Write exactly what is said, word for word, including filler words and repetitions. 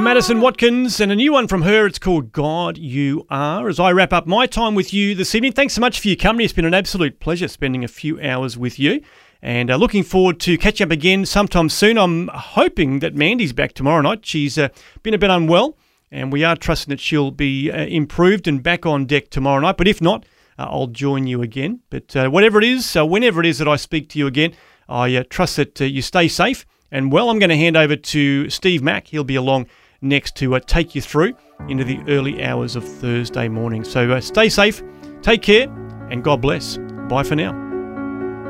Madison Watkins, and a new one from her. It's called God You Are. As I wrap up my time with you this evening, thanks so much for your company. It's been an absolute pleasure spending a few hours with you, and uh, looking forward to catching up again sometime soon. I'm hoping that Mandy's back tomorrow night. She's uh, been a bit unwell, and we are trusting that she'll be uh, improved and back on deck tomorrow night. But if not, uh, I'll join you again. But uh, whatever it is, uh, whenever it is that I speak to you again, I uh, trust that uh, you stay safe. And well, I'm going to hand over to Steve Mack. He'll be along next to uh, take you through into the early hours of Thursday morning. So uh, stay safe, take care, and God bless. Bye for now.